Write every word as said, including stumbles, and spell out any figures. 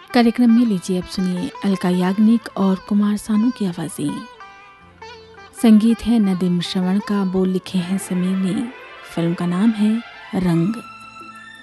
कार्यक्रम में लीजिए अब सुनिए अलका याग्निक और कुमार सानू की आवाजें। संगीत है नदीम श्रवण का, बोल लिखे हैं समीर ने। फिल्म का नाम है रंग।